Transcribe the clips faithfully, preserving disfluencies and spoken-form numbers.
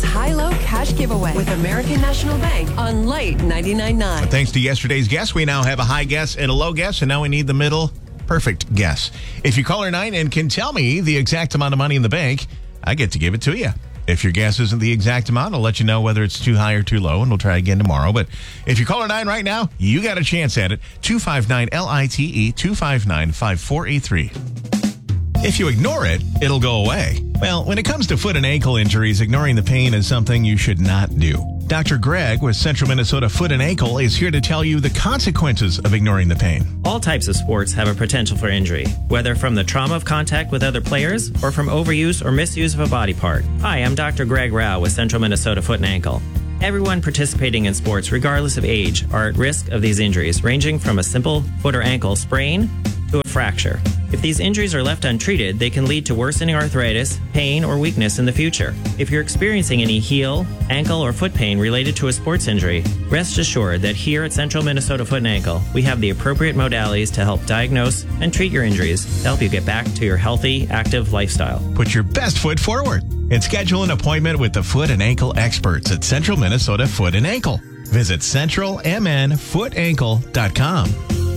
high-low cash giveaway with American National Bank on Light ninety-nine point nine. Thanks to yesterday's guess, we now have a high guess and a low guess, and now we need the middle perfect guess. If you call her nine and can tell me the exact amount of money in the bank, I get to give it to you. If your guess isn't the exact amount, I'll let you know whether it's too high or too low, and we'll try again tomorrow. But if you call her nine right now, you got a chance at it. two five nine L I T E, two five nine, five four eight three. If you ignore it, it'll go away. Well, when it comes to foot and ankle injuries, ignoring the pain is something you should not do. Doctor Greg with Central Minnesota Foot and Ankle is here to tell you the consequences of ignoring the pain. All types of sports have a potential for injury, whether from the trauma of contact with other players or from overuse or misuse of a body part. Hi, I'm Doctor Greg Rao with Central Minnesota Foot and Ankle. Everyone participating in sports, regardless of age, are at risk of these injuries, ranging from a simple foot or ankle sprain to a fracture. If these injuries are left untreated, they can lead to worsening arthritis, pain, or weakness in the future. If you're experiencing any heel, ankle, or foot pain related to a sports injury, rest assured that here at Central Minnesota Foot and Ankle, we have the appropriate modalities to help diagnose and treat your injuries to help you get back to your healthy, active lifestyle. Put your best foot forward and schedule an appointment with the foot and ankle experts at Central Minnesota Foot and Ankle. Visit central m n foot ankle dot com.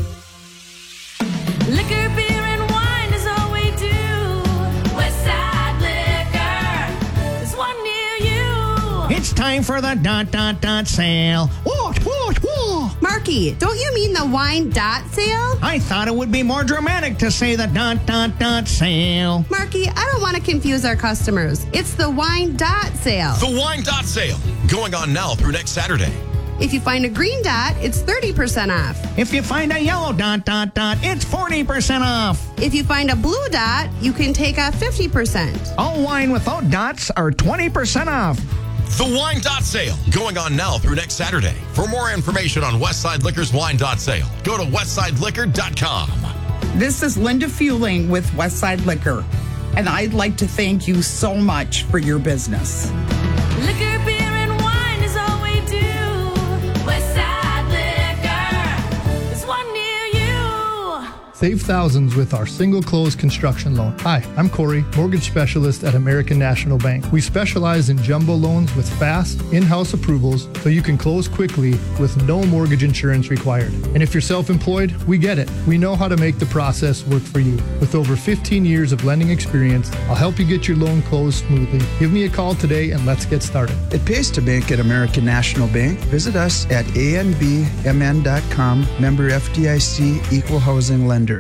Liquor, beer, and wine is all we do. Westside Liquor, there's one near you. It's time for the dot dot dot sale. Whoa, whoa, whoa. Marky, don't you mean the wine dot sale? I thought it would be more dramatic to say the dot dot dot sale. Marky, I don't want to confuse our customers. It's the wine dot sale. The Wine Dot Sale, going on now through next Saturday. If you find a green dot, it's thirty percent off. If you find a yellow dot dot dot, it's forty percent off. If you find a blue dot, you can take off fifty percent. All wine without dots are twenty percent off. The Wine Dot Sale, going on now through next Saturday. For more information on Westside Liquor's Wine Dot Sale, go to westside liquor dot com. This is Linda Fueling with Westside Liquor, and I'd like to thank you so much for your business. Liquor, beer, and wine is all we do. Westside Liquor, there's one near you. Save thousands with our single close construction loan. Hi, I'm Corey, mortgage specialist at American National Bank. We specialize in jumbo loans with fast, in-house approvals so you can close quickly with no mortgage insurance required. And if you're self-employed, we get it. We know how to make the process work for you. With over fifteen years of lending experience, I'll help you get your loan closed smoothly. Give me a call today and let's get started. It pays to bank at American National Bank. Visit us at a n b m n dot com, member F D I C, equal housing lender.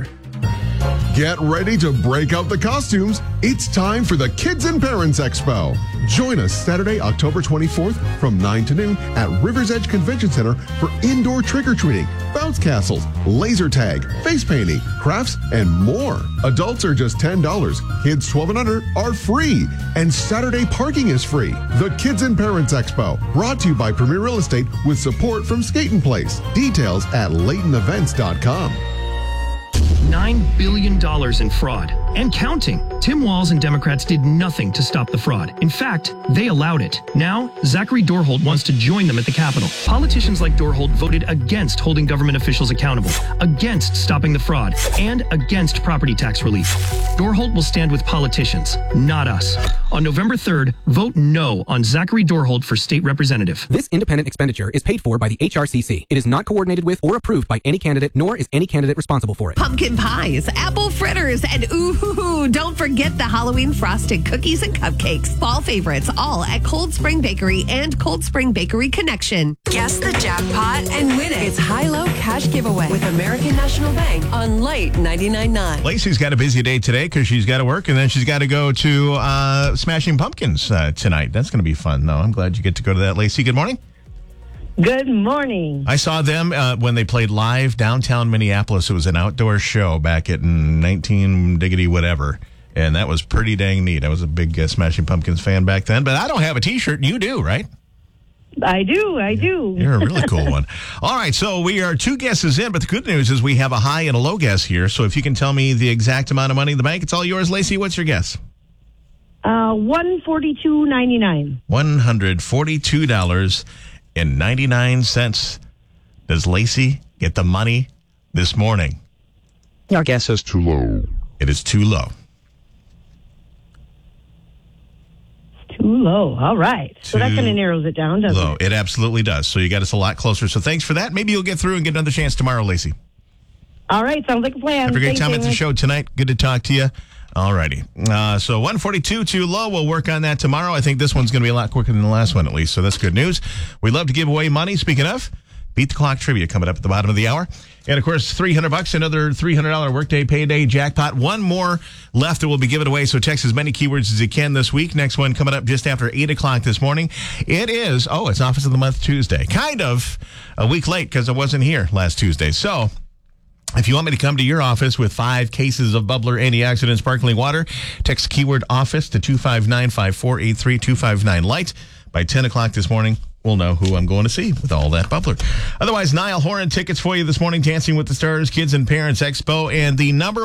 Get ready to break out the costumes. It's time for the Kids and Parents Expo. Join us Saturday, October twenty-fourth from nine to noon at River's Edge Convention Center for indoor trick-or-treating, bounce castles, laser tag, face painting, crafts, and more. Adults are just ten dollars. Kids twelve and under are free. And Saturday parking is free. The Kids and Parents Expo, brought to you by Premier Real Estate with support from Skaten Place. Details at layton events dot com. nine billion dollars in fraud and counting. Tim Walz and Democrats did nothing to stop the fraud. In fact, they allowed it. Now, Zachary Dorholt wants to join them at the Capitol. Politicians like Dorholt voted against holding government officials accountable, against stopping the fraud, and against property tax relief. Dorholt will stand with politicians, not us. On November third, vote no on Zachary Dorholt for state representative. This independent expenditure is paid for by the H R C C. It is not coordinated with or approved by any candidate, nor is any candidate responsible for it. Pumpkin pies, apple fritters, and ooh, don't forget the Halloween frosted cookies and cupcakes. Fall favorites, all at Cold Spring Bakery and Cold Spring Bakery Connection. Guess the jackpot and win it. It's high-low cash giveaway with American National Bank on Light ninety-nine point nine. Lacey's got a busy day today because she's got to work, and then she's got to go to uh, Smashing Pumpkins uh, tonight. That's going to be fun, though. I'm glad you get to go to that. Lacey, good morning. Good morning. I saw them uh, when they played live downtown Minneapolis. It was an outdoor show back in nineteen diggity whatever, and that was pretty dang neat. I was a big uh, Smashing Pumpkins fan back then, but I don't have a T-shirt, and you do, right? I do, I do. You're a really cool one. All right, so we are two guesses in, but the good news is we have a high and a low guess here. So if you can tell me the exact amount of money in the bank, it's all yours. Lacey, what's your guess? Uh, one forty-two ninety-nine. One hundred forty-two dollars and ninety-nine cents. Does Lacey get the money this morning? Your guess is too low. It is too low. Too low. All right. So that kind of narrows it down, doesn't Low. it? It absolutely does. So you got us a lot closer. So thanks for that. Maybe you'll get through and get another chance tomorrow, Lacey. All right. Sounds like a plan. Have a great Thanks, time at the Amos. show tonight. Good to talk to you. All righty. Uh, so one forty-two too low. We'll work on that tomorrow. I think this one's going to be a lot quicker than the last one, at least. So that's good news. We love to give away money. Speaking of, Beat the Clock trivia coming up at the bottom of the hour. And, of course, three hundred bucks, another three hundred dollars workday payday jackpot. One more left that will be given away, so text as many keywords as you can this week. Next one coming up just after eight o'clock this morning. It is, oh, it's Office of the Month Tuesday. Kind of a week late because I wasn't here last Tuesday. So if you want me to come to your office with five cases of bubbler antioxidant sparkling water, text keyword office to two five nine, five four eight three, two five nine light. By ten o'clock this morning, we'll know who I'm going to see with all that bubbler. Otherwise, Niall Horan tickets for you this morning, Dancing with the Stars, Kids and Parents Expo, and the number